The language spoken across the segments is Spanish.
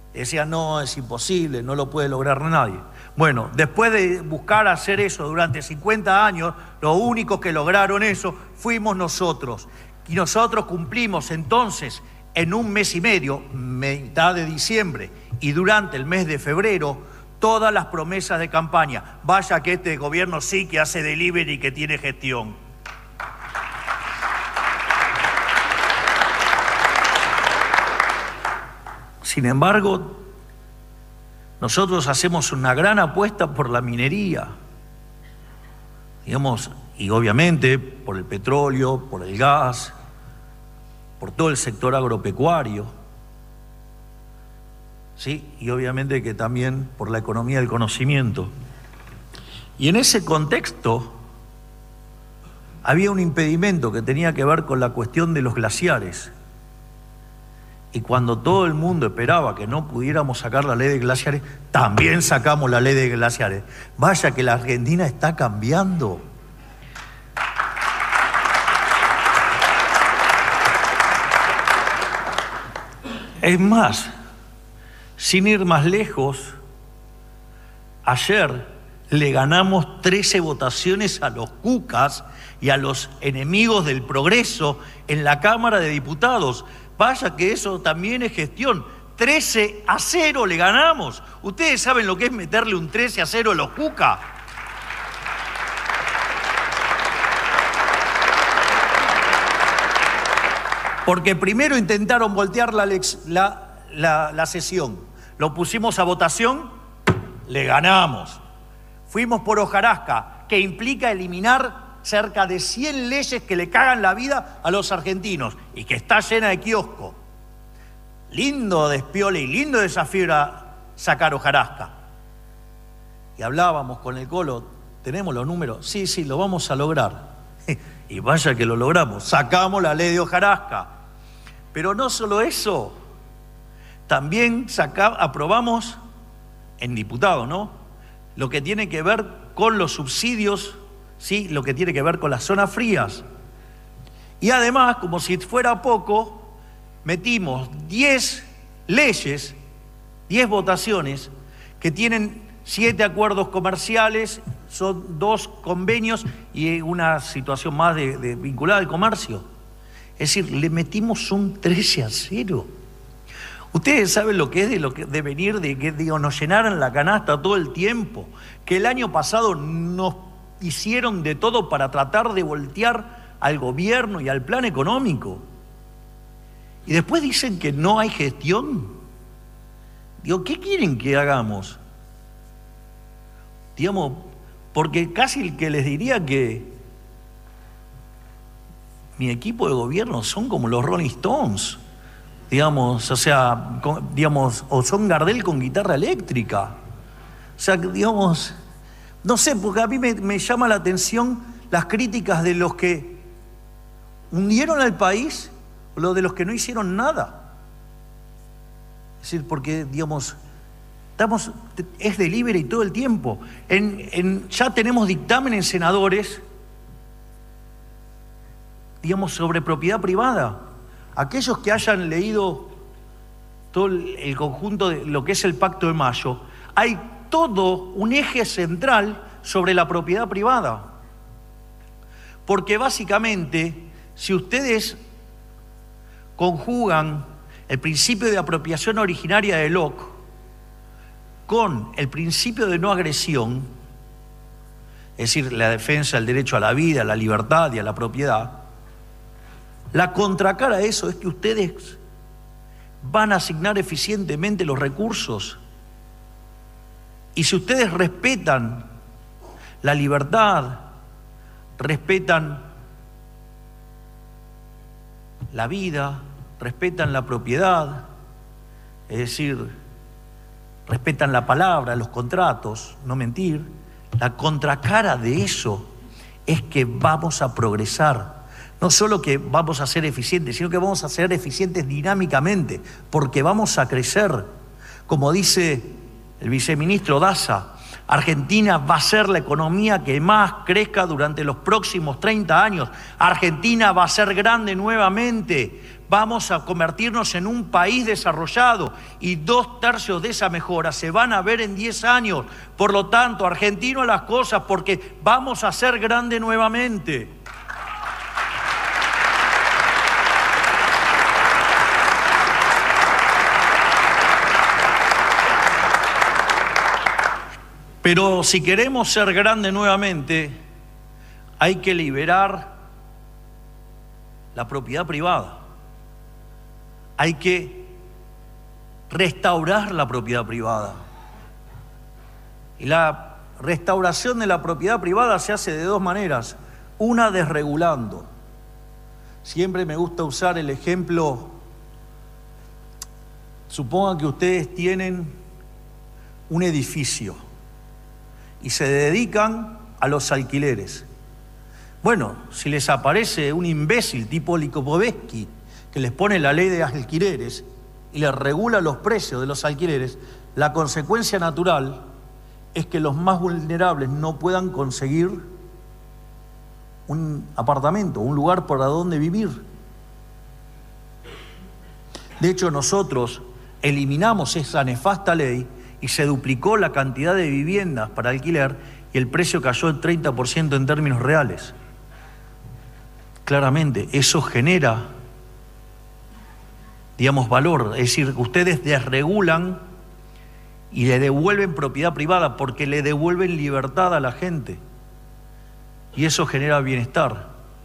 Decía, no, es imposible, no lo puede lograr nadie. Bueno, después de buscar hacer eso durante 50 años, lo único que lograron eso fuimos nosotros. Y nosotros cumplimos entonces en un mes y medio, mitad de diciembre y durante el mes de febrero, todas las promesas de campaña. Vaya que este gobierno sí que hace delivery y que tiene gestión. Sin embargo, nosotros hacemos una gran apuesta por la minería, digamos, y obviamente por el petróleo, por el gas, por todo el sector agropecuario, ¿sí? Y obviamente que también por la economía del conocimiento. Y en ese contexto había un impedimento que tenía que ver con la cuestión de los glaciares. Y cuando todo el mundo esperaba que no pudiéramos sacar la ley de glaciares, también sacamos la ley de glaciares. Vaya que la Argentina está cambiando. Es más, sin ir más lejos, ayer le ganamos 13 votaciones a los cucas y a los enemigos del progreso en la Cámara de Diputados. Vaya que eso también es gestión. 13-0 le ganamos. ¿Ustedes saben lo que es meterle un 13-0 a los cucas? Porque primero intentaron voltear la sesión. Lo pusimos a votación, le ganamos. Fuimos por hojarasca, que implica eliminar cerca de 100 leyes que le cagan la vida a los argentinos y que está llena de kiosco. Lindo despiole y lindo desafío era sacar hojarasca. Y hablábamos con el Colo, ¿tenemos los números? Sí, lo vamos a lograr. Y vaya que lo logramos, sacamos la ley de hojarasca. Pero no solo eso, también aprobamos en diputados, ¿no? Lo que tiene que ver con los subsidios, ¿sí? Lo que tiene que ver con las zonas frías. Y además, como si fuera poco, metimos 10 leyes, 10 votaciones, que tienen 7 acuerdos comerciales, son 2 convenios y una situación más vinculada al comercio. Es decir, le metimos un 13-0. Ustedes saben lo que es de venir, de que nos llenaran la canasta todo el tiempo, que el año pasado nos hicieron de todo para tratar de voltear al gobierno y al plan económico. Y después dicen que no hay gestión. Digo, ¿qué quieren que hagamos? Digamos, porque casi que les diría que mi equipo de gobierno son como los Rolling Stones, digamos, o sea, o son Gardel con guitarra eléctrica. O sea, digamos, no sé, porque a mí me llama la atención las críticas de los que hundieron al país o los de los que no hicieron nada. Es decir, porque, digamos, es delivery todo el tiempo. Ya tenemos dictamen en senadores, digamos, sobre propiedad privada. Aquellos que hayan leído todo el conjunto de lo que es el Pacto de Mayo, hay todo un eje central sobre la propiedad privada. Porque básicamente, si ustedes conjugan el principio de apropiación originaria de Locke con el principio de no agresión, es decir, la defensa del derecho a la vida, a la libertad y a la propiedad, la contracara a eso es que ustedes van a asignar eficientemente los recursos. Y si ustedes respetan la libertad, respetan la vida, respetan la propiedad, es decir, respetan la palabra, los contratos, no mentir, la contracara de eso es que vamos a progresar. No solo que vamos a ser eficientes, sino que vamos a ser eficientes dinámicamente, porque vamos a crecer. Como dice el viceministro Daza, Argentina va a ser la economía que más crezca durante los próximos 30 años. Argentina va a ser grande nuevamente, vamos a convertirnos en un país desarrollado y 2/3 de esa mejora se van a ver en 10 años. Por lo tanto, argentino a las cosas, porque vamos a ser grande nuevamente. Pero si queremos ser grande nuevamente, hay que liberar la propiedad privada. Hay que restaurar la propiedad privada. Y la restauración de la propiedad privada se hace de dos maneras. Una, desregulando. Siempre me gusta usar el ejemplo. Supongan que ustedes tienen un edificio y se dedican a los alquileres. Bueno, si les aparece un imbécil tipo Lipovetsky que les pone la ley de alquileres y les regula los precios de los alquileres, la consecuencia natural es que los más vulnerables no puedan conseguir un apartamento, un lugar para donde vivir. De hecho, nosotros eliminamos esa nefasta ley y se duplicó la cantidad de viviendas para alquiler y el precio cayó en 30% en términos reales. Claramente, eso genera, digamos, valor. Es decir, ustedes desregulan y le devuelven propiedad privada porque le devuelven libertad a la gente. Y eso genera bienestar.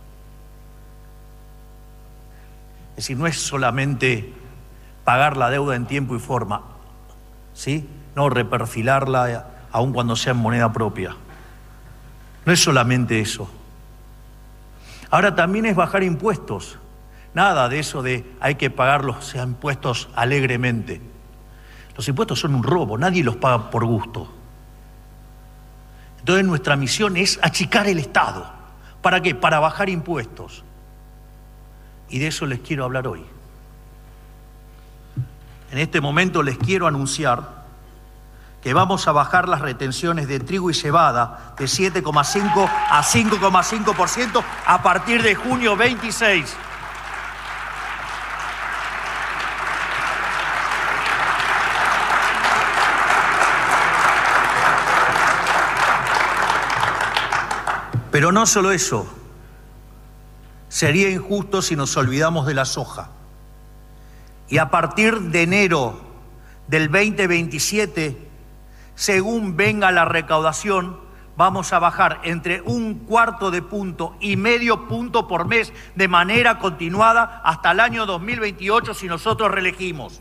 Es decir, no es solamente pagar la deuda en tiempo y forma, ¿sí? No reperfilarla aun cuando sea en moneda propia. No es solamente eso. Ahora también es bajar impuestos. Nada de eso de hay que pagarlos, sean impuestos alegremente. Los impuestos son un robo, nadie los paga por gusto. Entonces nuestra misión es achicar el Estado. ¿Para qué? Para bajar impuestos. Y de eso les quiero hablar hoy. En este momento les quiero anunciar que vamos a bajar las retenciones de trigo y cebada de 7,5 a 5,5% a partir de junio 26. Pero no solo eso, sería injusto si nos olvidamos de la soja. Y a partir de enero del 2027, según venga la recaudación, vamos a bajar entre 1/4 punto y medio punto por mes de manera continuada hasta el año 2028 si nosotros reelegimos.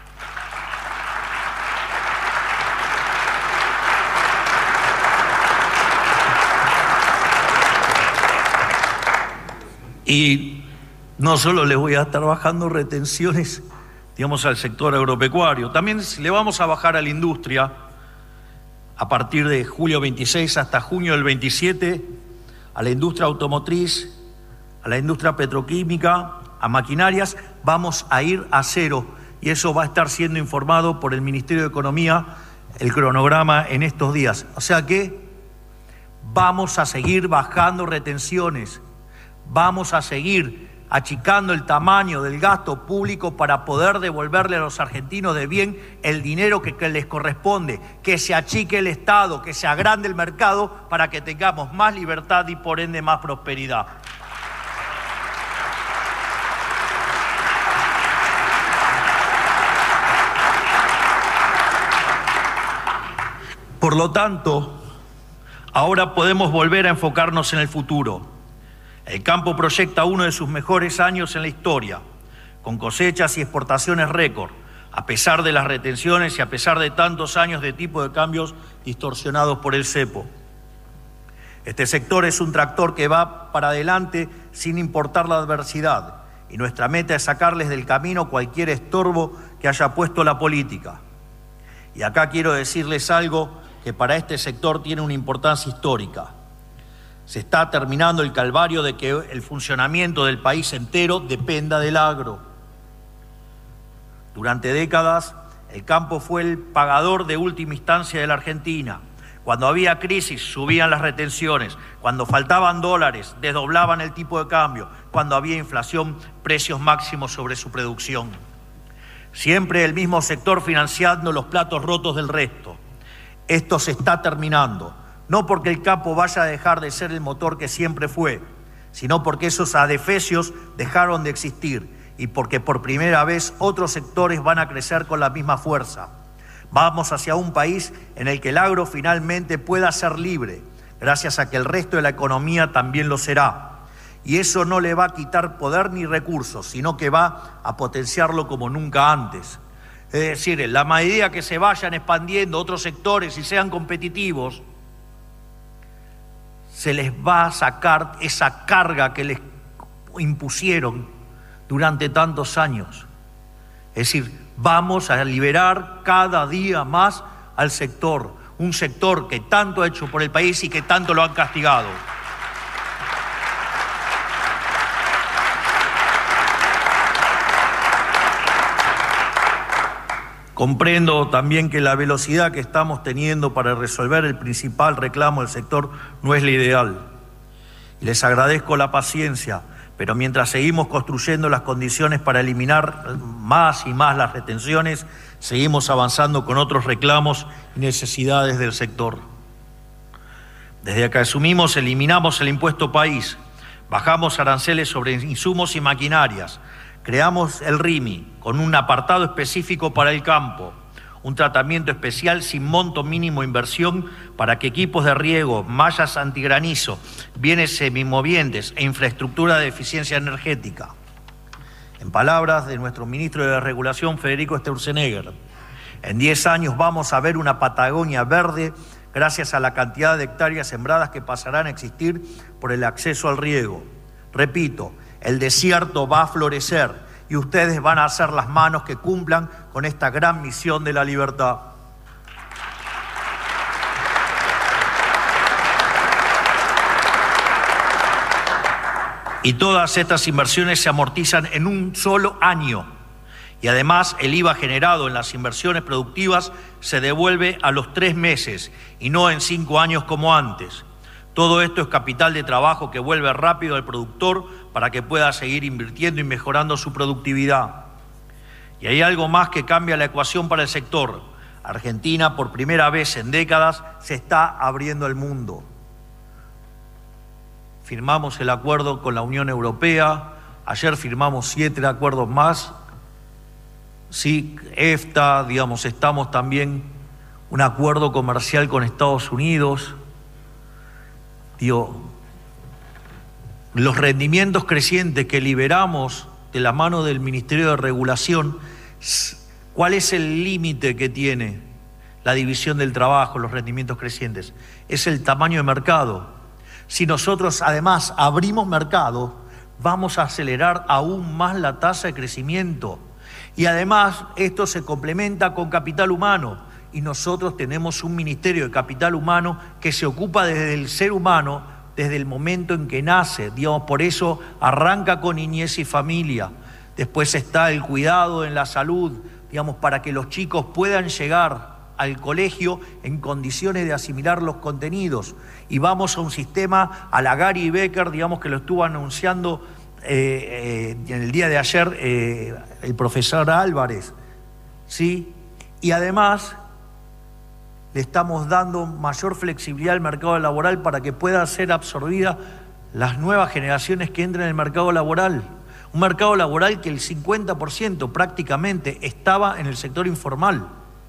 Y no solo les voy a estar bajando retenciones, digamos, al sector agropecuario, también le vamos a bajar a la industria a partir de julio 26 hasta junio del 27, a la industria automotriz, a la industria petroquímica, a maquinarias, vamos a ir a cero. Y eso va a estar siendo informado por el Ministerio de Economía, el cronograma en estos días. O sea que vamos a seguir bajando retenciones. Vamos a seguir achicando el tamaño del gasto público para poder devolverle a los argentinos de bien el dinero que les corresponde, que se achique el Estado, que se agrande el mercado para que tengamos más libertad y por ende más prosperidad. Por lo tanto, ahora podemos volver a enfocarnos en el futuro. El campo proyecta uno de sus mejores años en la historia, con cosechas y exportaciones récord, a pesar de las retenciones y a pesar de tantos años de tipo de cambios distorsionados por el cepo. Este sector es un tractor que va para adelante sin importar la adversidad, y nuestra meta es sacarles del camino cualquier estorbo que haya puesto la política. Y acá quiero decirles algo que para este sector tiene una importancia histórica. Se está terminando el calvario de que el funcionamiento del país entero dependa del agro. Durante décadas, el campo fue el pagador de última instancia de la Argentina. Cuando había crisis, subían las retenciones. Cuando faltaban dólares, desdoblaban el tipo de cambio. Cuando había inflación, precios máximos sobre su producción. Siempre el mismo sector financiando los platos rotos del resto. Esto se está terminando, no porque el campo vaya a dejar de ser el motor que siempre fue, sino porque esos adefesios dejaron de existir y porque por primera vez otros sectores van a crecer con la misma fuerza. Vamos hacia un país en el que el agro finalmente pueda ser libre, gracias a que el resto de la economía también lo será. Y eso no le va a quitar poder ni recursos, sino que va a potenciarlo como nunca antes. Es decir, en la medida que se vayan expandiendo otros sectores y sean competitivos, se les va a sacar esa carga que les impusieron durante tantos años. Es decir, vamos a liberar cada día más al sector, un sector que tanto ha hecho por el país y que tanto lo han castigado. Comprendo también que la velocidad que estamos teniendo para resolver el principal reclamo del sector no es la ideal. Y les agradezco la paciencia, pero mientras seguimos construyendo las condiciones para eliminar más y más las retenciones, seguimos avanzando con otros reclamos y necesidades del sector. Desde que asumimos, eliminamos el impuesto país, bajamos aranceles sobre insumos y maquinarias, creamos el RIMI con un apartado específico para el campo, un tratamiento especial sin monto mínimo de inversión para que equipos de riego, mallas antigranizo, bienes semimovientes e infraestructura de eficiencia energética. En palabras de nuestro ministro de Regulación, Federico Sturzenegger, en 10 años vamos a ver una Patagonia verde gracias a la cantidad de hectáreas sembradas que pasarán a existir por el acceso al riego. Repito, el desierto va a florecer y ustedes van a hacer las manos que cumplan con esta gran misión de la libertad. Y todas estas inversiones se amortizan en un solo año. Y además el IVA generado en las inversiones productivas se devuelve a los 3 meses y no en 5 años como antes. Todo esto es capital de trabajo que vuelve rápido al productor para que pueda seguir invirtiendo y mejorando su productividad. Y hay algo más que cambia la ecuación para el sector. Argentina, por primera vez en décadas, se está abriendo al mundo. Firmamos el acuerdo con la Unión Europea, ayer firmamos 7 acuerdos más. Sí, EFTA, estamos también un acuerdo comercial con Estados Unidos. Los rendimientos crecientes que liberamos de la mano del Ministerio de Regulación, ¿cuál es el límite que tiene la división del trabajo, los rendimientos crecientes? Es el tamaño de mercado. Si nosotros además abrimos mercado, vamos a acelerar aún más la tasa de crecimiento. Y además esto se complementa con capital humano. Y nosotros tenemos un Ministerio de Capital Humano que se ocupa desde el ser humano, desde el momento en que nace. Por eso arranca con niñez y familia. Después está el cuidado en la salud, para que los chicos puedan llegar al colegio en condiciones de asimilar los contenidos. Y vamos a un sistema, a la Gary Becker, que lo estuvo anunciando en el día de ayer el profesor Álvarez, ¿sí? Y además le estamos dando mayor flexibilidad al mercado laboral para que puedan ser absorbidas las nuevas generaciones que entran en el mercado laboral. Un mercado laboral que el 50% prácticamente estaba en el sector informal.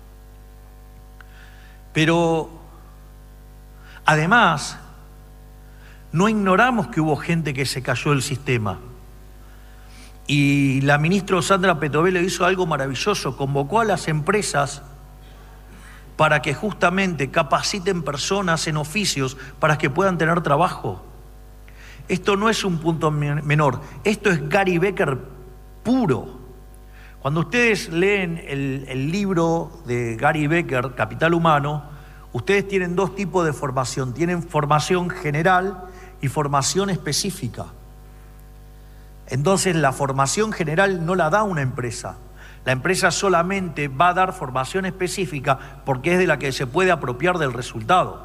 Pero además, no ignoramos que hubo gente que se cayó del sistema. Y la ministra Sandra Petovelo hizo algo maravilloso, convocó a las empresas para que justamente capaciten personas en oficios para que puedan tener trabajo. Esto no es un punto menor, esto es Gary Becker puro. Cuando ustedes leen el libro de Gary Becker, Capital Humano, ustedes tienen 2 tipos de formación. Tienen formación general y formación específica. Entonces la formación general no la da una empresa. La empresa solamente va a dar formación específica porque es de la que se puede apropiar del resultado.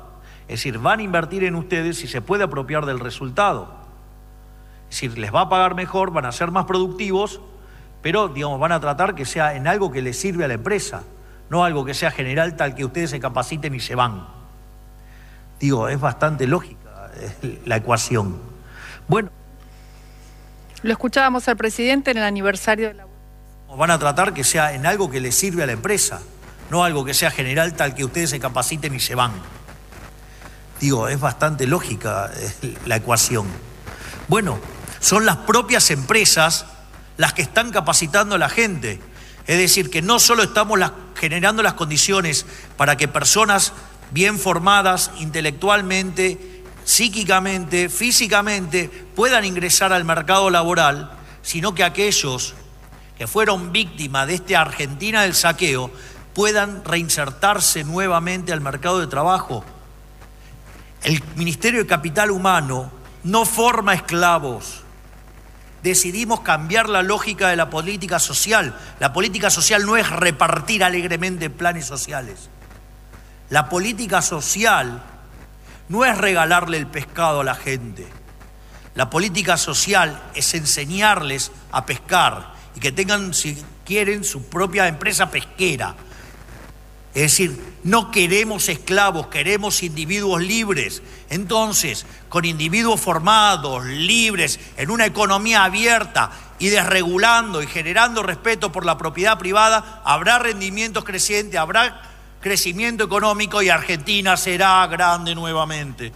Es decir, van a invertir en ustedes y se puede apropiar del resultado. Es decir, les va a pagar mejor, van a ser más productivos, pero, digamos, van a tratar que sea en algo que les sirve a la empresa, no algo que sea general tal que ustedes se capaciten y se van. Digo, es bastante lógica la ecuación. Bueno. Lo escuchábamos al presidente en el aniversario de la... Van a tratar que sea en algo que les sirve a la empresa, no algo que sea general tal que ustedes se capaciten y se van. Digo, es bastante lógica la ecuación. Bueno, son las propias empresas las que están capacitando a la gente. Es decir, que no solo estamos generando las condiciones para que personas bien formadas intelectualmente, psíquicamente, físicamente, puedan ingresar al mercado laboral, sino que aquellos que fueron víctimas de esta Argentina del saqueo puedan reinsertarse nuevamente al mercado de trabajo. El Ministerio de Capital Humano no forma esclavos. Decidimos cambiar la lógica de la política social. La política social no es repartir alegremente planes sociales. La política social no es regalarle el pescado a la gente. La política social es enseñarles a pescar y que tengan, si quieren, su propia empresa pesquera. Es decir, no queremos esclavos, queremos individuos libres. Entonces, con individuos formados, libres, en una economía abierta y desregulando y generando respeto por la propiedad privada, habrá rendimientos crecientes, habrá crecimiento económico y Argentina será grande nuevamente.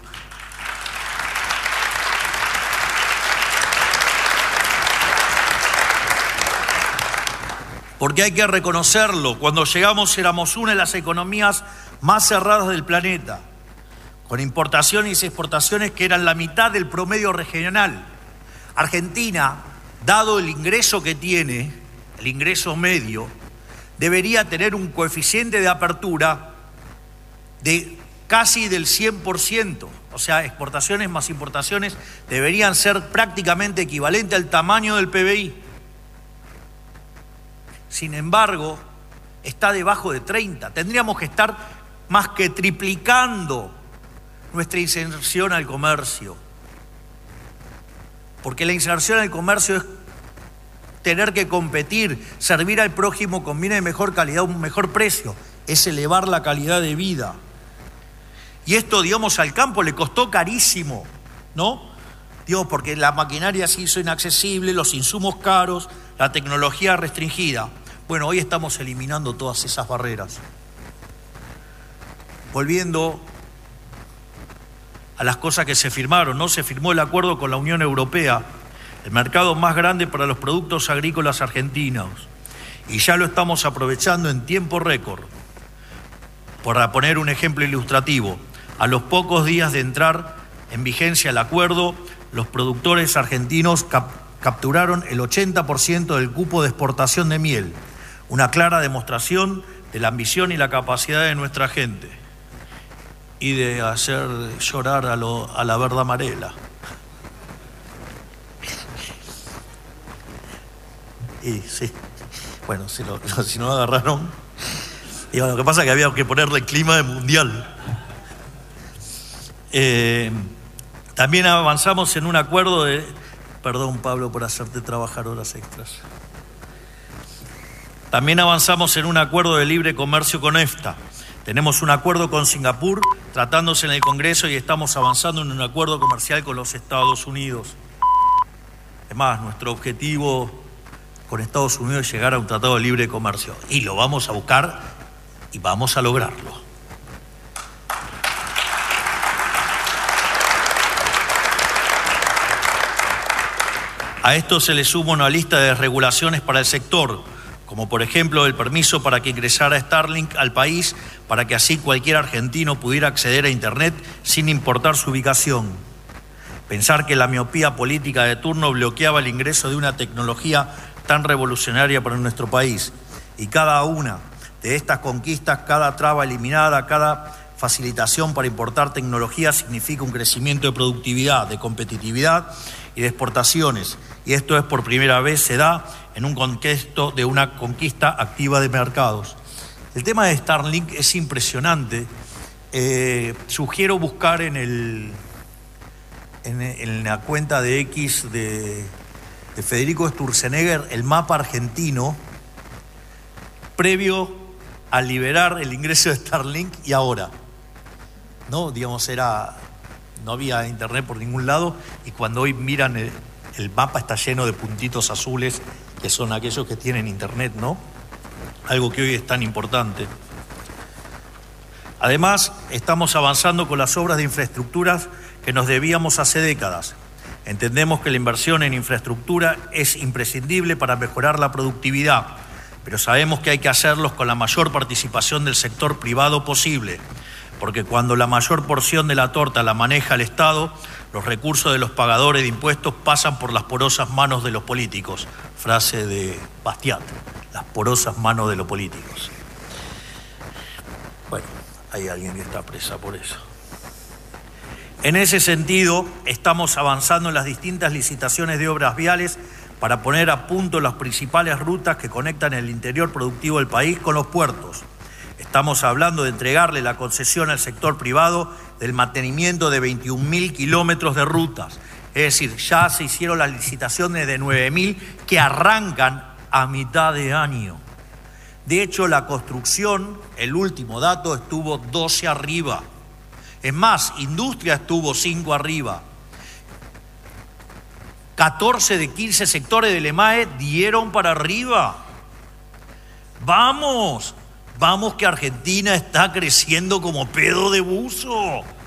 Porque hay que reconocerlo, cuando llegamos éramos una de las economías más cerradas del planeta, con importaciones y exportaciones que eran la mitad del promedio regional. Argentina, dado el ingreso que tiene, el ingreso medio, debería tener un coeficiente de apertura de casi del 100%. O sea, exportaciones más importaciones deberían ser prácticamente equivalente al tamaño del PBI. Sin embargo, está debajo de 30. Tendríamos que estar más que triplicando nuestra inserción al comercio. Porque la inserción al comercio es tener que competir, servir al prójimo con bienes de mejor calidad, un mejor precio. Es elevar la calidad de vida. Y esto, digamos, al campo le costó carísimo, ¿no? Digo, porque la maquinaria se hizo inaccesible, los insumos caros, la tecnología restringida. Bueno, hoy estamos eliminando todas esas barreras. Volviendo a las cosas que se firmaron, ¿no? Se firmó el acuerdo con la Unión Europea, el mercado más grande para los productos agrícolas argentinos. Y ya lo estamos aprovechando en tiempo récord. Por poner un ejemplo ilustrativo, a los pocos días de entrar en vigencia el acuerdo, los productores argentinos capturaron el 80% del cupo de exportación de miel. Una clara demostración de la ambición y la capacidad de nuestra gente y de hacer llorar a la verde amarela. Y sí, bueno, si no agarraron. Y bueno, lo que pasa es que había que ponerle clima de mundial. También avanzamos en un acuerdo de... Perdón, Pablo, por hacerte trabajar horas extras. También avanzamos en un acuerdo de libre comercio con EFTA. Tenemos un acuerdo con Singapur, tratándose en el Congreso, y estamos avanzando en un acuerdo comercial con los Estados Unidos. Además, nuestro objetivo con Estados Unidos es llegar a un tratado de libre comercio. Y lo vamos a buscar y vamos a lograrlo. A esto se le suma una lista de regulaciones para el sector, como por ejemplo el permiso para que ingresara Starlink al país, para que así cualquier argentino pudiera acceder a Internet sin importar su ubicación. Pensar que la miopía política de turno bloqueaba el ingreso de una tecnología tan revolucionaria para nuestro país. Y cada una de estas conquistas, cada traba eliminada, cada facilitación para importar tecnología significa un crecimiento de productividad, de competitividad y de exportaciones. Y esto es por primera vez se da en un contexto de una conquista activa de mercados. El tema de Starlink es impresionante Sugiero buscar en la cuenta de X de Federico Sturzenegger el mapa argentino previo a liberar el ingreso de Starlink y ahora. ¿No? Digamos, no había internet por ningún lado, y cuando hoy miran el mapa está lleno de puntitos azules que son aquellos que tienen internet, ¿no? Algo que hoy es tan importante. Además, estamos avanzando con las obras de infraestructuras que nos debíamos hace décadas. Entendemos que la inversión en infraestructura es imprescindible para mejorar la productividad, pero sabemos que hay que hacerlos con la mayor participación del sector privado posible, porque cuando la mayor porción de la torta la maneja el Estado, los recursos de los pagadores de impuestos pasan por las porosas manos de los políticos. Frase de Bastiat, las porosas manos de los políticos. Bueno, hay alguien que está presa por eso. En ese sentido, estamos avanzando en las distintas licitaciones de obras viales para poner a punto las principales rutas que conectan el interior productivo del país con los puertos. Estamos hablando de entregarle la concesión al sector privado del mantenimiento de 21.000 kilómetros de rutas. Es decir, ya se hicieron las licitaciones de 9.000 que arrancan a mitad de año. De hecho, la construcción, el último dato, estuvo 12 arriba. Es más, industria estuvo 5 arriba. 14 de 15 sectores del EMAE dieron para arriba. Vamos que Argentina está creciendo como pedo de buzo.